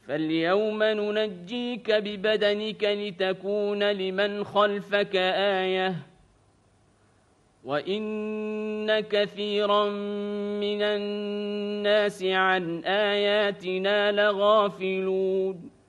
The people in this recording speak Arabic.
فاليوم ننجيك ببدنك لتكون لمن خلفك آية وإن كثيرا من الناس عن آياتنا لغافلون